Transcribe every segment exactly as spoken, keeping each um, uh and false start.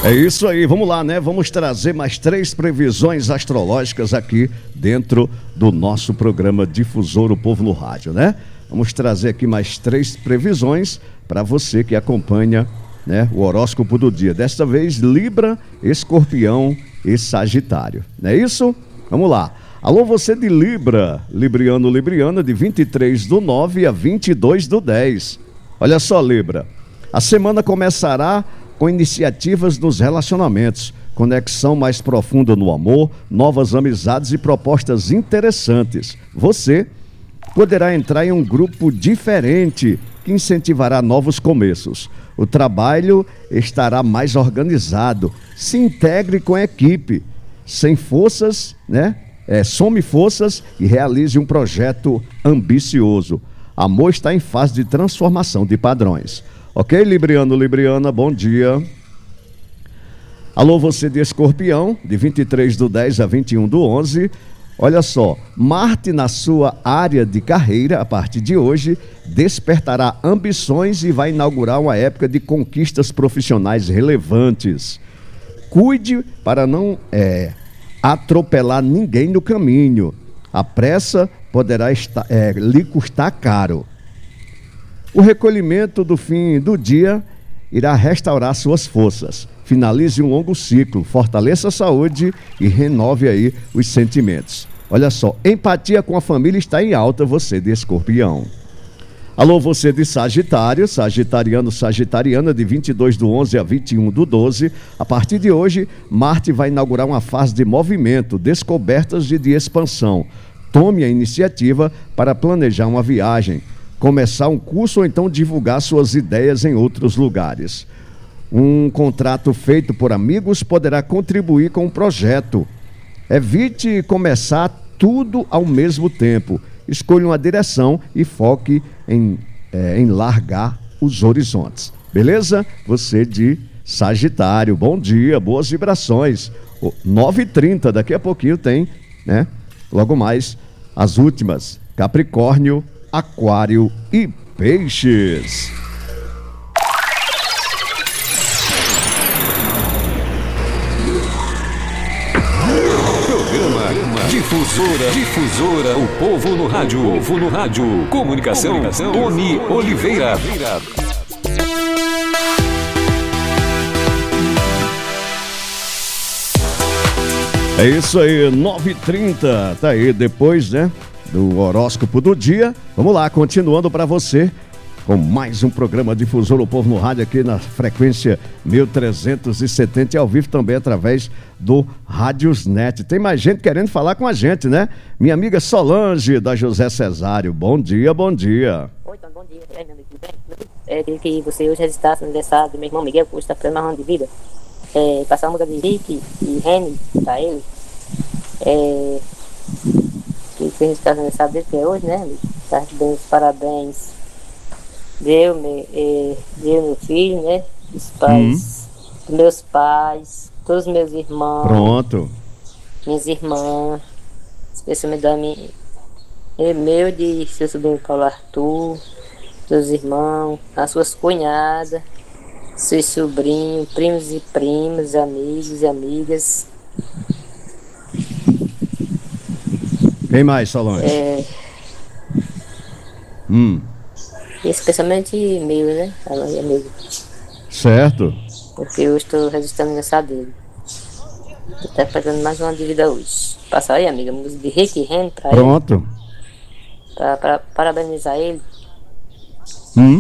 É isso aí, vamos lá, né? Vamos trazer mais três previsões astrológicas aqui dentro do nosso programa Difusor O Povo no Rádio, né? Vamos trazer aqui mais três previsões para você que acompanha, né, o horóscopo do dia. Desta vez, Libra, Escorpião e Sagitário. Não é isso? Vamos lá. Alô, você de Libra, Libriano, Libriana, de vinte e três do nove a vinte e dois do dez. Olha só, Libra, a semana começará com iniciativas nos relacionamentos, conexão mais profunda no amor, novas amizades e propostas interessantes. Você poderá entrar em um grupo diferente que incentivará novos começos. O trabalho estará mais organizado. Se integre com a equipe. Sem forças, né? É, some forças e realize um projeto ambicioso. Amor está em fase de transformação de padrões. Ok, Libriano, Libriana, bom dia. Alô, você de Escorpião, de vinte e três do dez a vinte e um do onze. Olha só, Marte na sua área de carreira, a partir de hoje, despertará ambições e vai inaugurar uma época de conquistas profissionais relevantes. Cuide para não é, atropelar ninguém no caminho. A pressa poderá estar, é, lhe custar caro. O recolhimento do fim do dia irá restaurar suas forças. Finalize um longo ciclo, fortaleça a saúde e renove aí os sentimentos. Olha só, empatia com a família está em alta, você de Escorpião. Alô, você de Sagitário, Sagitariano, Sagitariana, de vinte e dois do onze a vinte e um do doze. A partir de hoje, Marte vai inaugurar uma fase de movimento, descobertas e de expansão. Tome a iniciativa para planejar uma viagem, começar um curso ou então divulgar suas ideias em outros lugares. Um contrato feito por amigos poderá contribuir com o projeto. Evite começar tudo ao mesmo tempo. Escolha uma direção e foque em, é, em largar os horizontes. Beleza? Você de Sagitário, bom dia, boas vibrações. nove e trinta, daqui a pouquinho tem, né? Logo mais, as últimas. Capricórnio, Aquário e Peixes. Programa Difusora, Difusora, o povo no rádio, o povo no rádio. Comunicação, Comunicação Tony Oliveira. É isso aí, nove e trinta, tá aí, depois, né, do horóscopo do dia. Vamos lá, continuando para você com mais um programa Difusor O Povo no Rádio aqui na frequência mil trezentos e setenta e ao vivo também através do Rádiosnet. Tem mais gente querendo falar com a gente, né? Minha amiga Solange, da José Cesário. Bom dia, bom dia. Oi, então, bom dia. É, meu amigo, tudo bem? É, queria que você hoje registrasse o aniversário do meu irmão Miguel, que hoje está fazendo mais um ano de vida. É, passar a música de Rick e Reni pra ele. É, queria que você registrasse o aniversário dele, que é hoje, né, amigo? Tá dando os parabéns. Deu, meu, é, deu meu filho, né? Os pais, hum. dos meus pais, todos os meus irmãos. Pronto. Minhas irmãs, especialmente da minha. É meu de seu sobrinho Paulo Arthur, seus irmãos, as suas cunhadas, seus sobrinhos, primos e primas, amigos e amigas. Quem mais, Solange? É. Hum. Especialmente meu, né? Falando amigo. Certo. Porque eu estou registrando o aniversário dele. Ele tá fazendo mais uma dívida hoje. Passa aí, amiga, música de Rick e Ren pra Pronto. ele. Pra, pra parabenizar ele. Hum.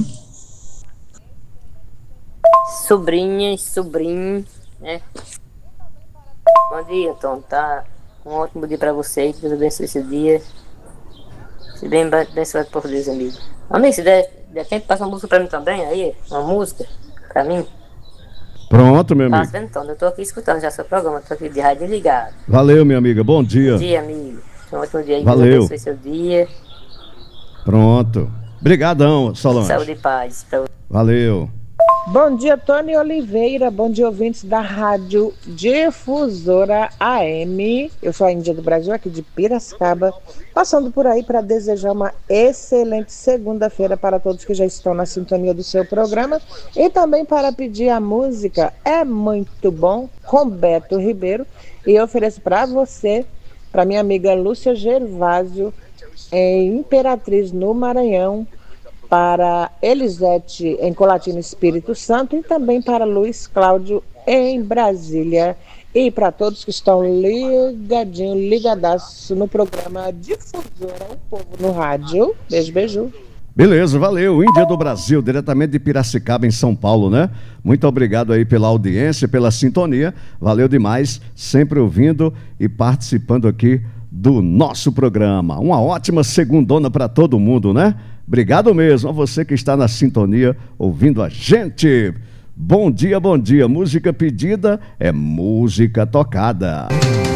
Sobrinhas, sobrinho, né? Bom dia, Tom. Tá um ótimo dia pra você. Que Deus abençoe esse dia. Se bem abençoado por Deus, amigo. Amigo, se der, der tempo, passa uma música pra mim também, aí, uma música pra mim. Pronto, meu amigo. Passa, então, eu tô aqui escutando já seu programa, tô aqui de rádio ligado. Valeu, minha amiga, bom dia. Bom dia, amigo. Um ótimo dia aí, valeu. abençoe seu dia. Pronto. Obrigadão, Solange. Saúde e paz pra você. Valeu. Bom dia, Tony Oliveira. Bom dia, ouvintes da Rádio Difusora A M. Eu sou a Índia do Brasil, aqui de Piracicaba, passando por aí para desejar uma excelente segunda-feira para todos que já estão na sintonia do seu programa e também para pedir a música É Muito Bom, com Beto Ribeiro. E eu ofereço para você, para minha amiga Lúcia Gervásio, em Imperatriz, no Maranhão, para Elisete em Colatina, Espírito Santo, e também para Luiz Cláudio em Brasília, e para todos que estão ligadinho, ligadaço no programa Difusora o Povo no Rádio. Beijo, beijo. Beleza, valeu. Índia do Brasil, diretamente de Piracicaba, em São Paulo, né? Muito obrigado aí pela audiência, pela sintonia. Valeu demais, sempre ouvindo e participando aqui do nosso programa. Uma ótima segundona para todo mundo, né? Obrigado mesmo a você que está na sintonia ouvindo a gente. Bom dia, bom dia. Música pedida é música tocada.